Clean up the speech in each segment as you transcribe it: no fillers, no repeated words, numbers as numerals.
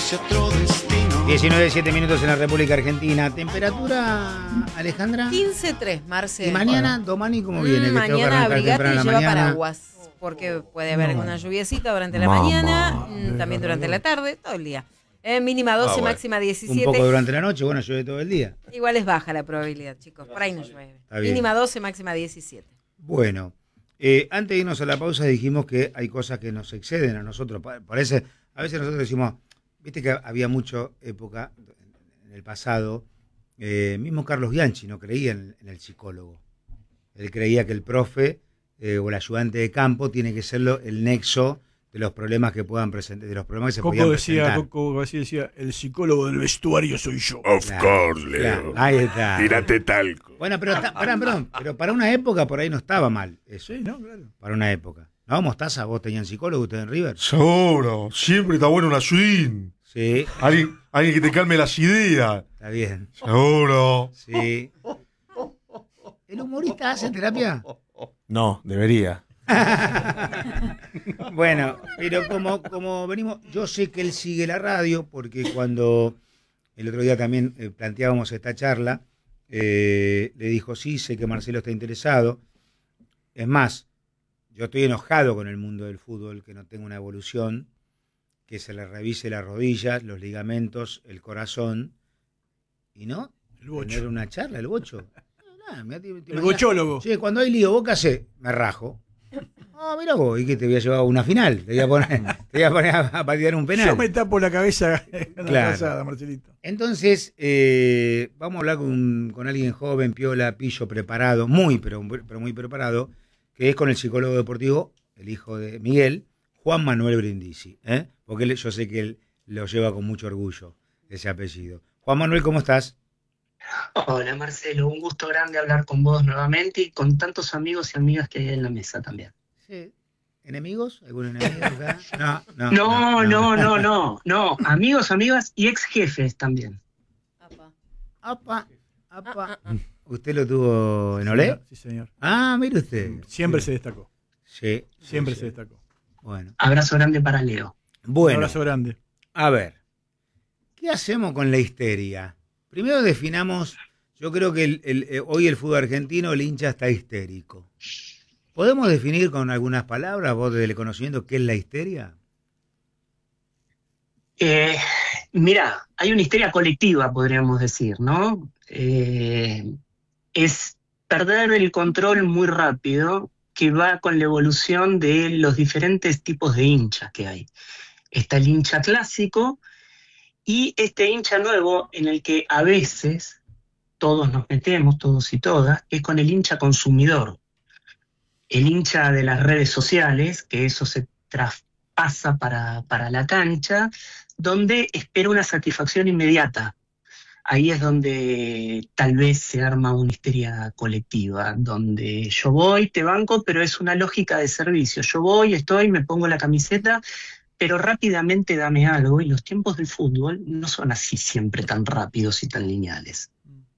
hacia otro destino. 19:07 en la República Argentina. ¿Temperatura, Alejandra? 15.3, Marce. ¿Y mañana, Domani, cómo viene? Que tengo que Mañana arrancar abrigate temprano y en la lleva mañana. paraguas. Porque puede haber una lluviecita durante la mañana, también durante la tarde, todo el día. Mínima 12, máxima 17. Un poco durante la noche, bueno, llueve todo el día. Igual es baja la probabilidad, chicos. Por ahí no llueve. Está bien. Mínima 12, máxima 17. Bueno, antes de irnos a la pausa dijimos que hay cosas que nos exceden a nosotros. Parece, a veces nosotros decimos, viste que había mucha época en el pasado, mismo Carlos Bianchi no creía en el psicólogo. Él creía que el profe o el ayudante de campo tiene que ser el nexo de los problemas que puedan presentar, de los problemas que se podían presentar. Coco decía, el psicólogo del vestuario soy yo. Of course, Leo. Ahí está. Tírate talco. Bueno, pero pero para una época por ahí no estaba mal eso. Sí, no, claro. Para una época. No, Mostaza, vos tenían psicólogo ustedes en River. Seguro, siempre está bueno una swing. Sí. Alguien que te calme las ideas. Está bien. Seguro. Sí. ¿El humorista hace terapia? No, debería. Bueno, pero como venimos, yo sé que él sigue la radio, porque cuando el otro día también planteábamos esta charla, le dijo, sí, sé que Marcelo está interesado. Es más, yo estoy enojado con el mundo del fútbol, que no tenga una evolución, que se le revise las rodillas, los ligamentos, el corazón, y no tener una charla, el bocho. El bochólogo. Sí, cuando hay lío, Boca me rajo. Oh, mira vos, y que te voy a llevar a una final, te voy a poner a patear un penal. Yo me tapo la cabeza en la pasada, Marcelito. Entonces, vamos a hablar con alguien joven, piola, pillo, preparado, pero muy preparado, que es con el psicólogo deportivo, el hijo de Miguel, Juan Manuel Brindisi, porque yo sé que él lo lleva con mucho orgullo, ese apellido. Juan Manuel, ¿cómo estás? Hola Marcelo, un gusto grande hablar con vos nuevamente y con tantos amigos y amigas que hay en la mesa también. Sí. ¿Enemigos? ¿Algún enemigo acá? No, amigos, amigas y ex jefes también. Apa. ¿Usted lo tuvo en Olé? Sí, señor. Ah, mire usted. Siempre se destacó. Sí. Siempre se destacó. Bueno. Abrazo grande para Leo. Bueno. Un abrazo grande. A ver, ¿qué hacemos con la histeria? Primero definamos, yo creo que hoy el fútbol argentino, el hincha está histérico. ¿Podemos definir con algunas palabras, vos desde el conocimiento, qué es la histeria? Mira, hay una histeria colectiva, podríamos decir, ¿no? Es perder el control muy rápido, que va con la evolución de los diferentes tipos de hinchas que hay. Está el hincha clásico y este hincha nuevo en el que a veces todos nos metemos, todos y todas, es con el hincha consumidor. El hincha de las redes sociales, que eso se traspasa para la cancha, donde espera una satisfacción inmediata. Ahí es donde tal vez se arma una histeria colectiva, donde yo voy, te banco, pero es una lógica de servicio. Yo voy, estoy, me pongo la camiseta, pero rápidamente dame algo, y los tiempos del fútbol no son así siempre tan rápidos y tan lineales.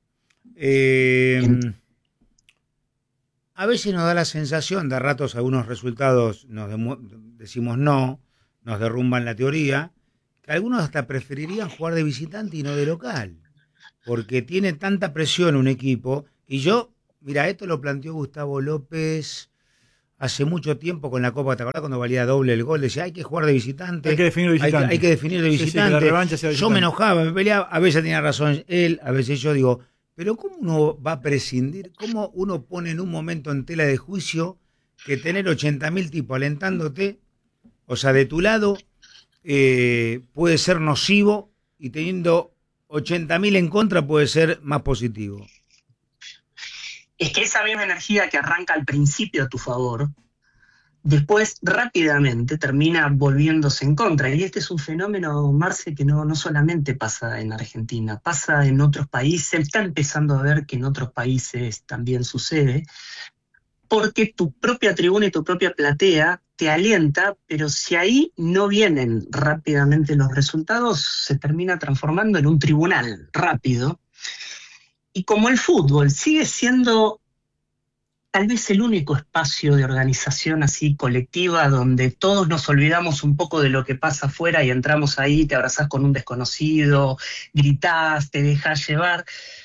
A veces nos da la sensación, de ratos algunos resultados decimos no, nos derrumban la teoría, que algunos hasta preferirían jugar de visitante y no de local, porque tiene tanta presión un equipo, y mira, esto lo planteó Gustavo López hace mucho tiempo con la Copa, ¿te acordás cuando valía doble el gol? Decía, hay que jugar de visitante. Hay que definir de visitante. Hay que definir de visitante. Sí, la revancha sea de visitante. Yo me enojaba, me peleaba, a veces tenía razón él, a veces yo digo, pero ¿cómo uno va a prescindir? ¿Cómo uno pone en un momento en tela de juicio que tener 80.000 tipos alentándote, o sea, de tu lado, puede ser nocivo, y teniendo 80.000 en contra puede ser más positivo? Es que esa misma energía que arranca al principio a tu favor, después rápidamente termina volviéndose en contra. Y este es un fenómeno, Marce, que no solamente pasa en Argentina, pasa en otros países. Se está empezando a ver que en otros países también sucede, porque tu propia tribuna y tu propia platea te alienta, pero si ahí no vienen rápidamente los resultados, se termina transformando en un tribunal rápido. Y como el fútbol sigue siendo tal vez el único espacio de organización así colectiva donde todos nos olvidamos un poco de lo que pasa afuera y entramos ahí, te abrazás con un desconocido, gritás, te dejás llevar.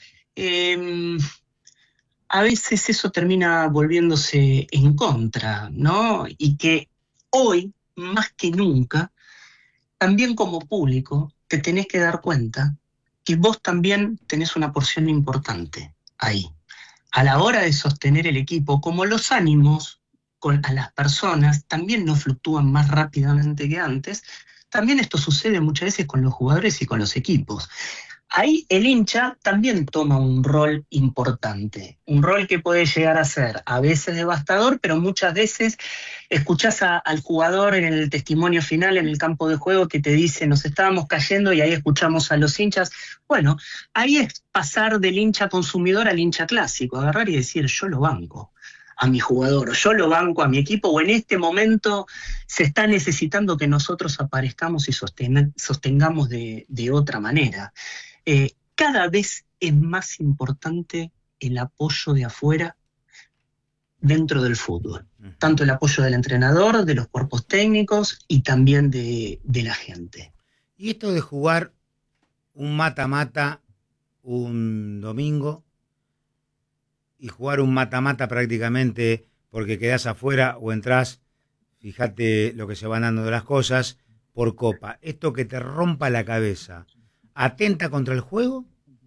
A veces eso termina volviéndose en contra, ¿no? Y que hoy, más que nunca, también como público, te tenés que dar cuenta que vos también tenés una porción importante ahí. A la hora de sostener el equipo, como los ánimos a las personas también no fluctúan más rápidamente que antes, también esto sucede muchas veces con los jugadores y con los equipos. Ahí el hincha también toma un rol importante, un rol que puede llegar a ser a veces devastador, pero muchas veces escuchás al jugador en el testimonio final en el campo de juego que te dice nos estábamos cayendo y ahí escuchamos a los hinchas. Bueno, ahí es pasar del hincha consumidor al hincha clásico, agarrar y decir yo lo banco a mi jugador, o yo lo banco a mi equipo, o en este momento se está necesitando que nosotros aparezcamos y sostengamos de otra manera. Cada vez es más importante el apoyo de afuera dentro del fútbol, tanto el apoyo del entrenador, de los cuerpos técnicos y también de la gente. Y esto de jugar un mata-mata un domingo y jugar un mata-mata prácticamente porque quedás afuera o entrás, fíjate lo que se van dando de las cosas, por copa. Esto que te rompa la cabeza, ¿atenta contra el juego?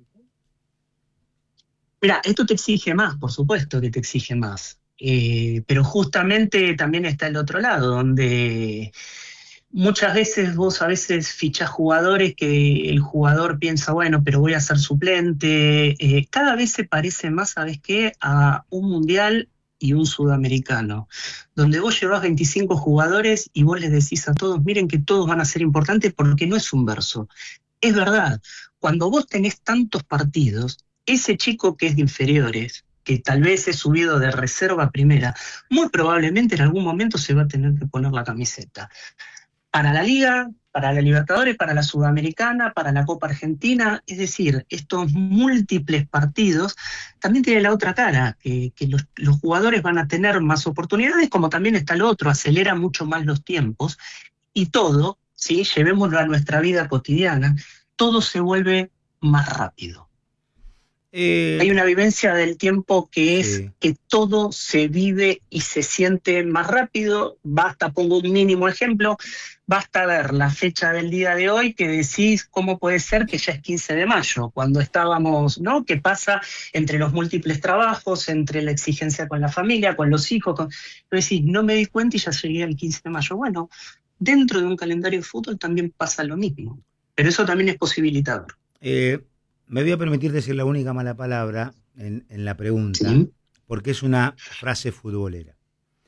Mira, esto te exige más, por supuesto que te exige más. Pero justamente también está el otro lado, donde muchas veces vos a veces fichás jugadores que el jugador piensa, bueno, pero voy a ser suplente. Cada vez se parece más, ¿sabes qué?, a un mundial y un sudamericano, donde vos llevás 25 jugadores y vos les decís a todos, miren que todos van a ser importantes porque no es un verso. Es verdad, cuando vos tenés tantos partidos, ese chico que es de inferiores, que tal vez es subido de reserva a primera, muy probablemente en algún momento se va a tener que poner la camiseta. Para la Liga, para la Libertadores, para la Sudamericana, para la Copa Argentina, es decir, estos múltiples partidos también tienen la otra cara, que los jugadores van a tener más oportunidades, como también está lo otro, acelera mucho más los tiempos, y todo, ¿sí?, llevémoslo a nuestra vida cotidiana, todo se vuelve más rápido. Hay una vivencia del tiempo que es que todo se vive y se siente más rápido. Basta, pongo un mínimo ejemplo, basta ver la fecha del día de hoy que decís cómo puede ser que ya es 15 de mayo, cuando estábamos, ¿no? ¿Qué pasa entre los múltiples trabajos, entre la exigencia con la familia, con los hijos? Decís, no me di cuenta y ya llegué al 15 de mayo. Bueno, dentro de un calendario de fútbol también pasa lo mismo, pero eso también es posibilitador. Me voy a permitir decir la única mala palabra en la pregunta, ¿sí?, porque es una frase futbolera.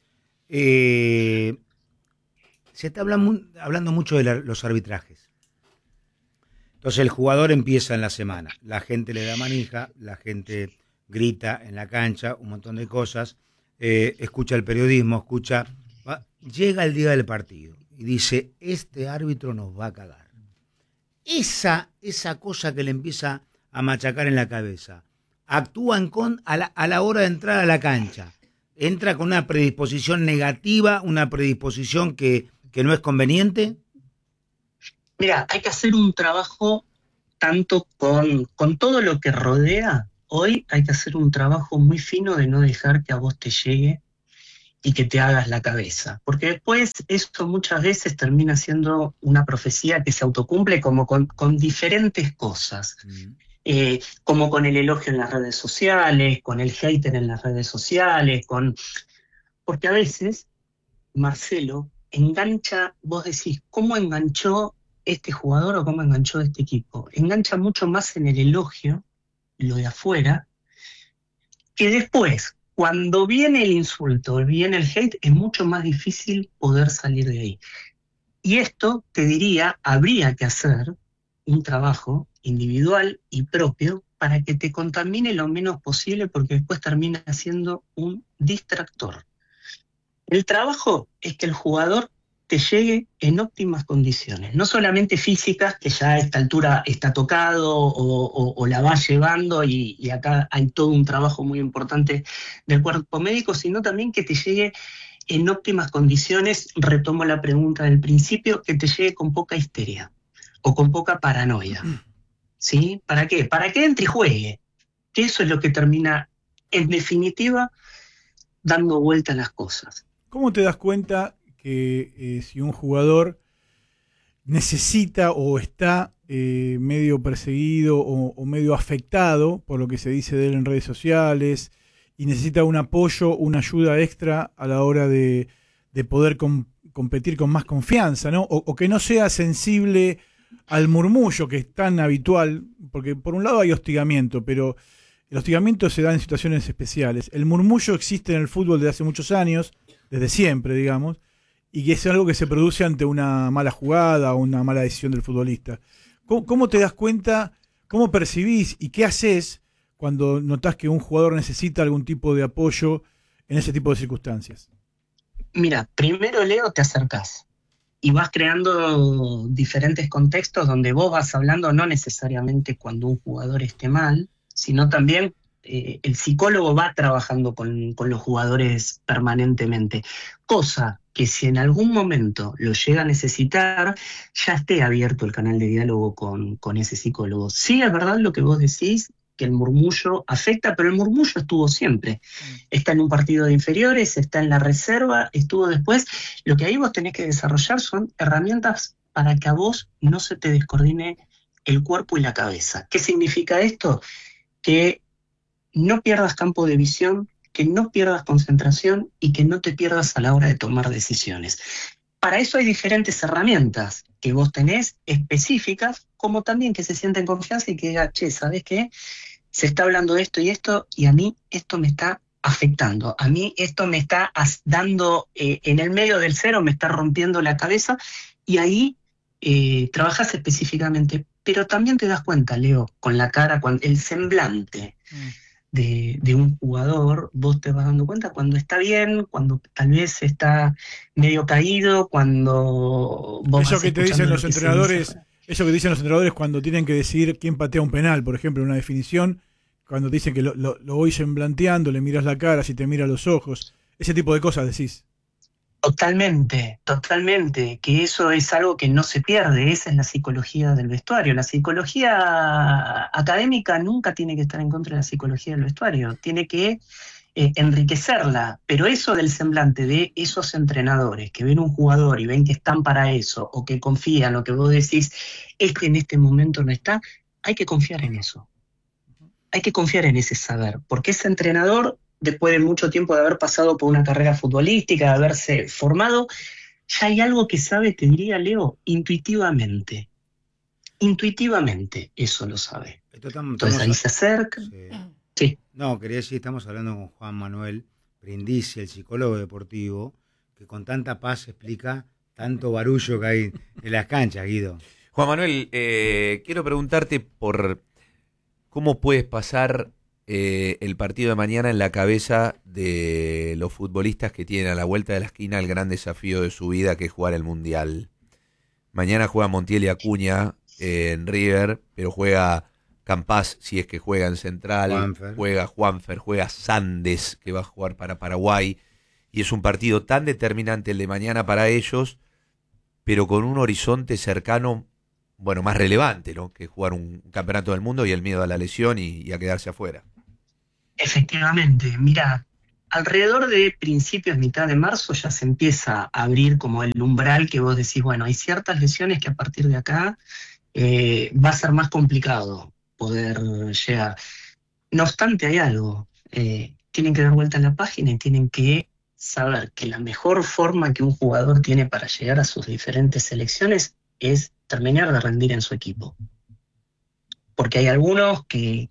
Se está hablando mucho de los arbitrajes. Entonces el jugador empieza en la semana, la gente le da manija, la gente grita en la cancha, un montón de cosas, escucha el periodismo, llega el día del partido y dice, este árbitro nos va a cagar. Esa cosa que le empieza a machacar en la cabeza, actúa a la hora de entrar a la cancha, entra con una predisposición negativa, una predisposición que no es conveniente. Mira, hay que hacer un trabajo tanto con todo lo que rodea. Hoy hay que hacer un trabajo muy fino de no dejar que a vos te llegue y que te hagas la cabeza, porque después esto muchas veces termina siendo una profecía que se autocumple como con diferentes cosas, como con el elogio en las redes sociales, con el hater en las redes sociales, porque a veces Marcelo engancha, vos decís, ¿cómo enganchó este jugador o cómo enganchó este equipo? Engancha mucho más en el elogio, lo de afuera, que después, cuando viene el insulto, viene el hate, es mucho más difícil poder salir de ahí. Y esto, te diría, habría que hacer un trabajo individual y propio para que te contamine lo menos posible, porque después termina siendo un distractor. El trabajo es que el jugador te llegue en óptimas condiciones, no solamente físicas, que ya a esta altura está tocado o la va llevando y acá hay todo un trabajo muy importante del cuerpo médico, sino también que te llegue en óptimas condiciones, retomo la pregunta del principio, que te llegue con poca histeria o con poca paranoia. ¿Sí? ¿Para qué? Para que entre y juegue, que eso es lo que termina, en definitiva, dando vuelta a las cosas. ¿Cómo te das cuenta que si un jugador necesita o está medio perseguido o medio afectado por lo que se dice de él en redes sociales y necesita un apoyo, una ayuda extra a la hora de poder competir con más confianza, ¿no? O que no sea sensible al murmullo que es tan habitual, porque por un lado hay hostigamiento, pero el hostigamiento se da en situaciones especiales. El murmullo existe en el fútbol desde hace muchos años, desde siempre, digamos, y que es algo que se produce ante una mala jugada o una mala decisión del futbolista. ¿Cómo te das cuenta, cómo percibís y qué haces cuando notás que un jugador necesita algún tipo de apoyo en ese tipo de circunstancias? Mira, primero, Leo, te acercás y vas creando diferentes contextos donde vos vas hablando no necesariamente cuando un jugador esté mal, sino también el psicólogo va trabajando con los jugadores permanentemente, cosa que si en algún momento lo llega a necesitar, ya esté abierto el canal de diálogo con ese psicólogo. Sí, es verdad lo que vos decís, que el murmullo afecta, pero el murmullo estuvo siempre. Está en un partido de inferiores, está en la reserva, estuvo después. Lo que ahí vos tenés que desarrollar son herramientas para que a vos no se te descoordine el cuerpo y la cabeza. ¿Qué significa esto? Que no pierdas campo de visión, que no pierdas concentración y que no te pierdas a la hora de tomar decisiones. Para eso hay diferentes herramientas que vos tenés específicas, como también que se sienta en confianza y que diga, che, ¿sabés qué? Se está hablando de esto y a mí esto me está afectando, a mí esto me está dando en el medio del cero, me está rompiendo la cabeza, y ahí trabajas específicamente. Pero también te das cuenta, Leo, con la cara, el semblante de un jugador, vos te vas dando cuenta cuando está bien, cuando tal vez está medio caído, cuando vos eso vas que te dicen los lo que se entrenadores, dice. eso que dicen los entrenadores cuando tienen que decidir quién patea un penal, por ejemplo, en una definición, cuando te dicen que lo voy semblanteando, le miras la cara, si te mira los ojos, ese tipo de cosas decís. Totalmente, totalmente, que eso es algo que no se pierde, esa es la psicología del vestuario. La psicología académica nunca tiene que estar en contra de la psicología del vestuario, tiene que enriquecerla, pero eso del semblante de esos entrenadores que ven un jugador y ven que están para eso, o que confían, o que vos decís, este en este momento no está, hay que confiar en eso, hay que confiar en ese saber, porque ese entrenador, después de mucho tiempo de haber pasado por una carrera futbolística, de haberse formado, ya hay algo que sabe, te diría, Leo, intuitivamente. Intuitivamente eso lo sabe. Entonces ahí se acerca. Sí. No, quería decir, estamos hablando con Juan Manuel Brindisi, el psicólogo deportivo, que con tanta paz explica tanto barullo que hay en las canchas, Guido. Juan Manuel, quiero preguntarte por cómo puedes pasar el partido de mañana en la cabeza de los futbolistas que tienen a la vuelta de la esquina el gran desafío de su vida, que es jugar el Mundial. Mañana juega Montiel y Acuña en River, pero juega Campás, si es que juega en Central, juega Juanfer, juega Sandes, que va a jugar para Paraguay, y es un partido tan determinante el de mañana para ellos, pero con un horizonte cercano, bueno, más relevante, ¿no?, que jugar un campeonato del mundo y el miedo a la lesión y a quedarse afuera. Efectivamente, mira, alrededor de principios, mitad de marzo ya se empieza a abrir como el umbral que vos decís, bueno, hay ciertas lesiones que a partir de acá va a ser más complicado poder llegar. No obstante, hay algo, tienen que dar vuelta a la página y tienen que saber que la mejor forma que un jugador tiene para llegar a sus diferentes selecciones es terminar de rendir en su equipo. Porque hay algunos que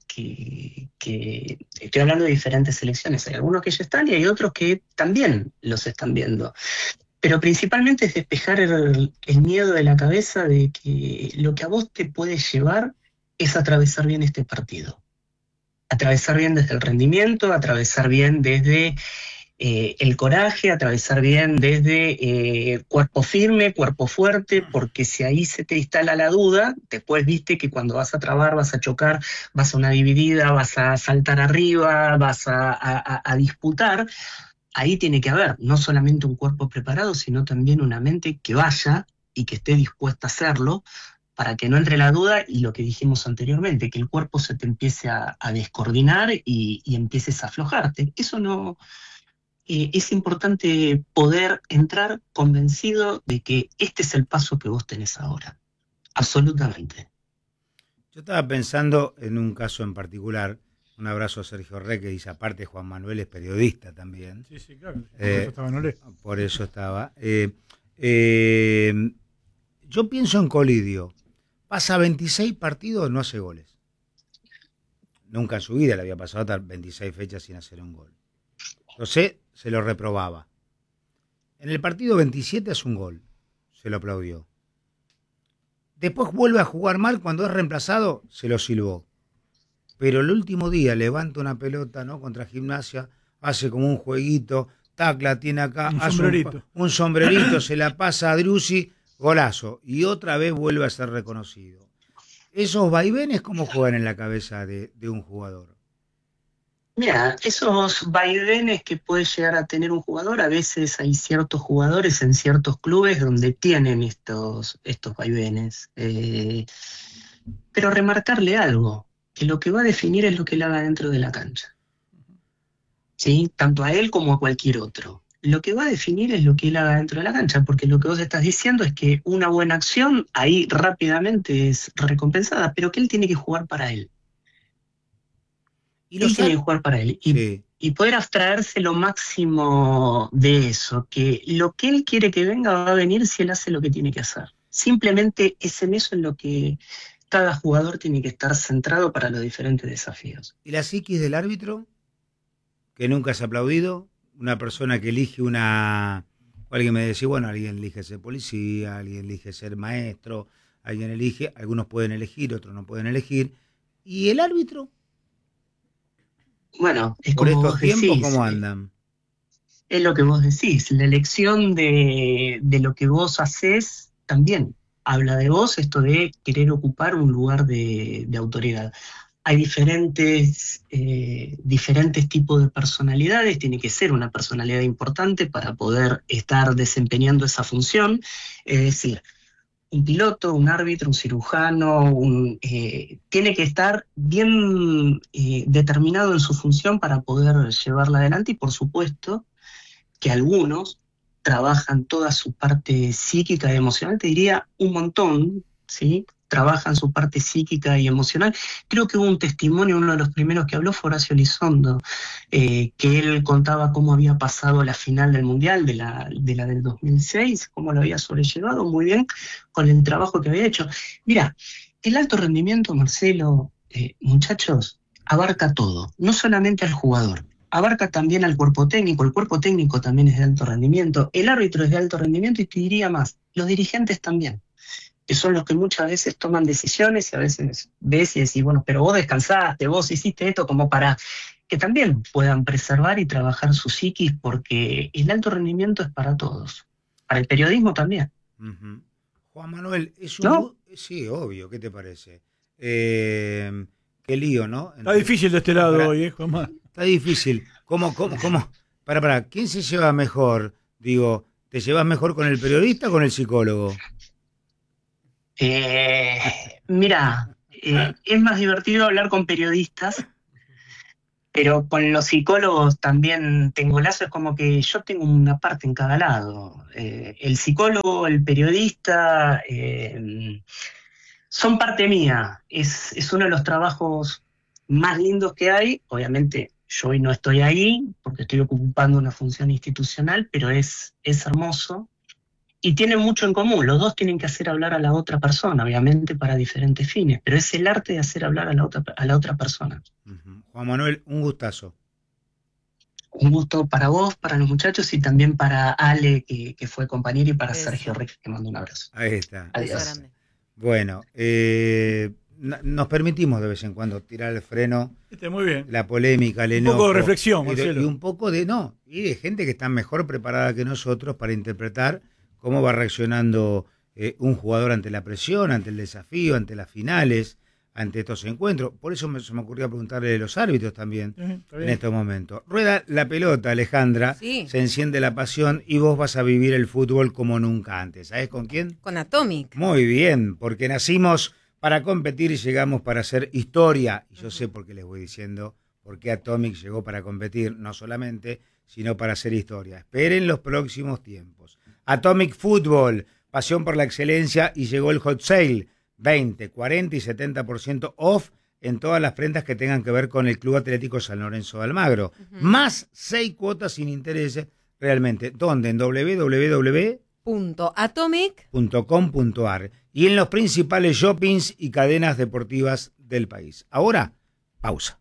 estoy hablando de diferentes selecciones, hay algunos que ya están y hay otros que también los están viendo. Pero principalmente es despejar el miedo de la cabeza de que lo que a vos te puede llevar es atravesar bien este partido. Atravesar bien desde el rendimiento, atravesar bien desde el coraje, atravesar bien desde cuerpo firme, cuerpo fuerte, porque si ahí se te instala la duda, después viste que cuando vas a trabar, vas a chocar, vas a una dividida, vas a saltar arriba, vas a disputar. Ahí tiene que haber no solamente un cuerpo preparado, sino también una mente que vaya y que esté dispuesta a hacerlo, para que no entre la duda y lo que dijimos anteriormente, que el cuerpo se te empiece a descoordinar y empieces a aflojarte. Eso no... es importante poder entrar convencido de que este es el paso que vos tenés ahora. Absolutamente. Yo estaba pensando en un caso en particular. Un abrazo a Sergio Re, que dice, aparte Juan Manuel es periodista también. Sí, claro. Por eso estaba en Olé. Por eso estaba. Yo pienso en Colidio. Pasa 26 partidos, no hace goles. Nunca en su vida le había pasado hasta 26 fechas sin hacer un gol. José se lo reprobaba. En el partido 27 hace un gol. Se lo aplaudió. Después vuelve a jugar mal, cuando es reemplazado, se lo silbó. Pero el último día levanta una pelota, ¿no?, contra Gimnasia, hace como un jueguito, tacla, tiene acá, un hace sombrerito. Un sombrerito, se la pasa a Driussi, golazo. Y otra vez vuelve a ser reconocido. Esos vaivenes, ¿cómo juegan en la cabeza de un jugador? Mira, esos vaivenes que puede llegar a tener un jugador, a veces hay ciertos jugadores en ciertos clubes donde tienen estos vaivenes. Pero remarcarle algo, que lo que va a definir es lo que él haga dentro de la cancha. ¿Sí? Tanto a él como a cualquier otro. Lo que va a definir es lo que él haga dentro de la cancha, porque lo que vos estás diciendo es que una buena acción ahí rápidamente es recompensada, pero que él tiene que jugar para él. Él tiene que jugar para él y poder abstraerse lo máximo de eso, que lo que él quiere que venga va a venir si él hace lo que tiene que hacer. Simplemente es en eso en lo que cada jugador tiene que estar centrado para los diferentes desafíos. ¿Y la psiquis del árbitro? Que nunca se ha aplaudido. Una persona que elige alguien me decía, bueno, alguien elige ser policía, alguien elige ser maestro, alguien elige, algunos pueden elegir, otros no pueden elegir. ¿Y el árbitro? Bueno, es por como estos tiempos, decís, ¿cómo andan? Es lo que vos decís, la elección de lo que vos hacés también habla de vos, esto de querer ocupar un lugar de autoridad. Hay diferentes tipos de personalidades, tiene que ser una personalidad importante para poder estar desempeñando esa función, es decir, un piloto, un árbitro, un cirujano, tiene que estar bien determinado en su función para poder llevarla adelante, y por supuesto que algunos trabajan toda su parte psíquica y emocional, te diría un montón, ¿sí? Trabajan su parte psíquica y emocional. Creo que hubo un testimonio, uno de los primeros que habló fue Horacio Elizondo, que él contaba cómo había pasado la final del Mundial, de la del 2006, cómo lo había sobrellevado muy bien con el trabajo que había hecho. Mira, el alto rendimiento, Marcelo, muchachos, abarca todo, no solamente al jugador, abarca también al cuerpo técnico. El cuerpo técnico también es de alto rendimiento, el árbitro es de alto rendimiento, y te diría más, los dirigentes también, que son los que muchas veces toman decisiones, y a veces ves y decís, bueno, pero vos descansaste, vos hiciste esto, como para que también puedan preservar y trabajar su psiquis, porque el alto rendimiento es para todos, para el periodismo también. Uh-huh. Juan Manuel, es ¿No? Sí, obvio, ¿qué te parece? Qué lío, ¿no? Está difícil de este lado hoy, Juanma. Está difícil. ¿Cómo? ¿Quién se lleva mejor? Digo, ¿te llevas mejor con el periodista o con el psicólogo? Mira, es más divertido hablar con periodistas, pero con los psicólogos también tengo lazos, como que yo tengo una parte en cada lado. El psicólogo, el periodista, son parte mía. Es uno de los trabajos más lindos que hay. Obviamente yo hoy no estoy ahí porque estoy ocupando una función institucional, pero es hermoso. Y tienen mucho en común, los dos tienen que hacer hablar a la otra persona, obviamente para diferentes fines, pero es el arte de hacer hablar a la otra persona. Uh-huh. Juan Manuel, un gustazo. Un gusto para vos, para los muchachos, y también para Ale, que fue compañero, y para Sergio Rick, que mando un abrazo. Ahí está. Adiós. Bueno, nos permitimos de vez en cuando tirar el freno, Muy bien. la polémica, el Un enojo. poco de reflexión, y Marcelo. un poco de gente que está mejor preparada que nosotros para interpretar cómo va reaccionando un jugador ante la presión, ante el desafío, ante las finales, ante estos encuentros. Por eso se me ocurrió preguntarle de los árbitros también en estos momentos. Rueda la pelota, Alejandra, Sí. se enciende la pasión y vos vas a vivir el fútbol como nunca antes. ¿Sabés con quién? Con Atomic. Muy bien, porque nacimos para competir y llegamos para hacer historia. Y yo sé por qué les voy diciendo por qué Atomic llegó para competir, no solamente, sino para hacer historia. Esperen los próximos tiempos. Atomic Fútbol, pasión por la excelencia, y llegó el hot sale, 20, 40 y 70% off en todas las prendas que tengan que ver con el Club Atlético San Lorenzo de Almagro. Más 6 cuotas sin intereses, realmente. ¿Dónde? En www.atomic.com.ar y en los principales shoppings y cadenas deportivas del país. Ahora, pausa.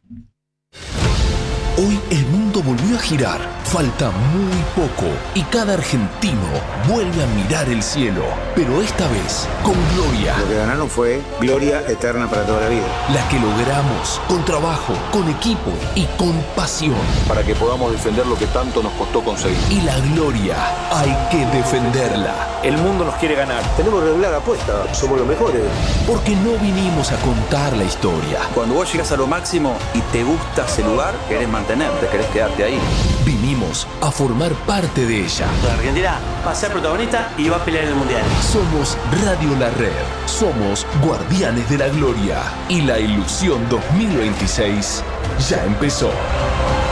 Hoy el mundo volvió a girar, falta muy poco y cada argentino vuelve a mirar el cielo, pero esta vez con gloria. Lo que ganaron fue gloria eterna para toda la vida. La que logramos con trabajo, con equipo y con pasión. Para que podamos defender lo que tanto nos costó conseguir. Y la gloria hay que defenderla. El mundo nos quiere ganar. Tenemos que regular la apuesta. Somos los mejores. Porque no vinimos a contar la historia. Cuando vos llegas a lo máximo y te gusta ese lugar, querés mantenerte, querés quedarte ahí. Vinimos a formar parte de ella. La Argentina va a ser protagonista y va a pelear en el Mundial. Somos Radio La Red. Somos Guardianes de la Gloria. Y la ilusión 2026 ya empezó.